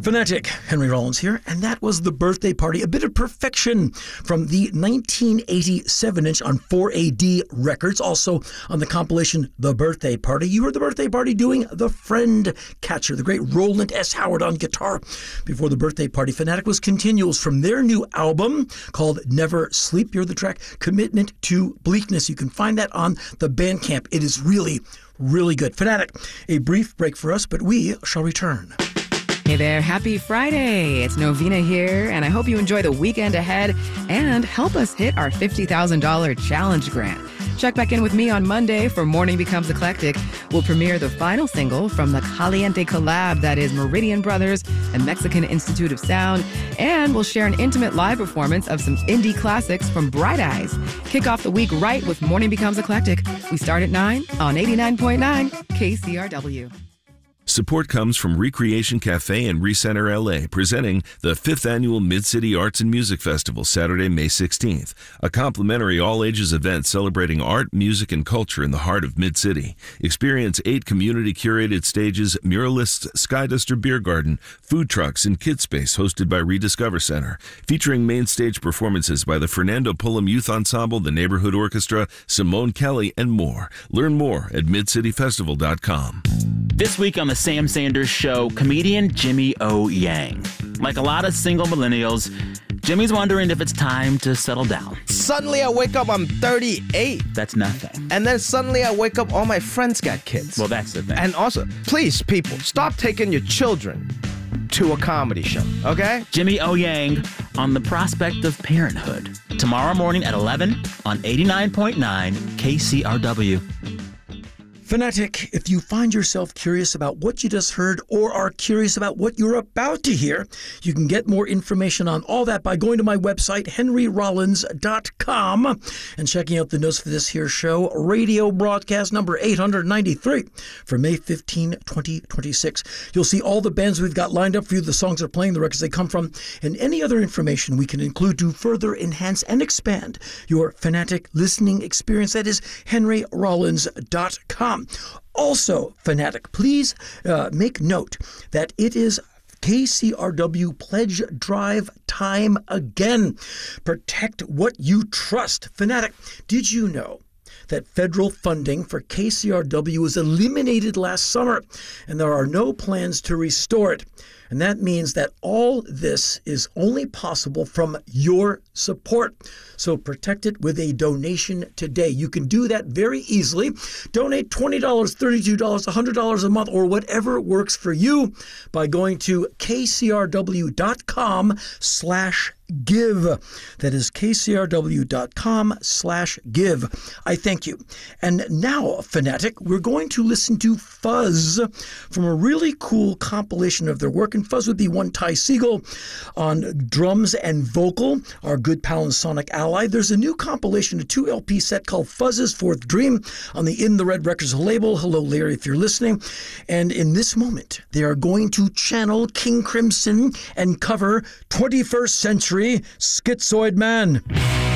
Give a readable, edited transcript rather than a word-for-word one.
Fanatic, Henry Rollins here, and that was The Birthday Party, a bit of perfection from the 1987-inch on 4AD Records, also on the compilation The Birthday Party. You heard The Birthday Party doing The Friend Catcher, the great Roland S. Howard on guitar. Before The Birthday Party, Fanatic was Continuals from their new album called Never Sleep. You're the track Commitment to Bleakness. You can find that on the Bandcamp. It is really, really good. Fanatic, a brief break for us, but we shall return. Hey there, happy Friday. It's Novena here, and I hope you enjoy the weekend ahead and help us hit our $50,000 challenge grant. Check back in with me on Monday for Morning Becomes Eclectic. We'll premiere the final single from the Caliente collab that is Meridian Brothers and Mexican Institute of Sound, and we'll share an intimate live performance of some indie classics from Bright Eyes. Kick off the week right with Morning Becomes Eclectic. We start at 9 on 89.9 KCRW. Support comes from Recreation Cafe and Recenter LA, presenting the 5th Annual Mid-City Arts and Music Festival, Saturday, May 16th, a complimentary all-ages event celebrating art, music, and culture in the heart of Mid-City. Experience 8 community-curated stages, muralists, Skyduster Beer Garden, food trucks, and kid space hosted by Rediscover Center, featuring main stage performances by the Fernando Pullum Youth Ensemble, the Neighborhood Orchestra, Simone Kelly, and more. Learn more at midcityfestival.com. This week on the Sam Sanders Show, comedian Jimmy O. Yang. Like a lot of single millennials, Jimmy's wondering if it's time to settle down. Suddenly I wake up, I'm 38. That's nothing. And then suddenly I wake up, all my friends got kids. Well, that's the thing. And also, please, people, stop taking your children to a comedy show, okay? Jimmy O. Yang on the prospect of parenthood. Tomorrow morning at 11 on 89.9 KCRW. Fanatic, if you find yourself curious about what you just heard or are curious about what you're about to hear, you can get more information on all that by going to my website, henryrollins.com, and checking out the notes for this here show, radio broadcast number 893 for May 15, 2026. You'll see all the bands we've got lined up for you, the songs they're playing, the records they come from, and any other information we can include to further enhance and expand your Fanatic listening experience. That is henryrollins.com. Also, Fanatic, please make note that it is KCRW Pledge Drive time again. Protect what you trust. Fanatic, did you know that federal funding for KCRW was eliminated last summer, and there are no plans to restore it? And that means that all this is only possible from your support. So protect it with a donation today. You can do that very easily. Donate $20, $32, $100 a month, or whatever works for you by going to kcrw.com/give. That is kcrw.com/give. I thank you. And now, Fanatic, we're going to listen to Fuzz from a really cool compilation of their work. And Fuzz would be one Ty Segall on drums and vocal, our good pal and sonic ally. There's a new compilation, a 2 LP set called Fuzz's Fourth Dream on the In the Red Records label. Hello, Larry, if you're listening. And in this moment, they are going to channel King Crimson and cover 21st Century Schizoid Man.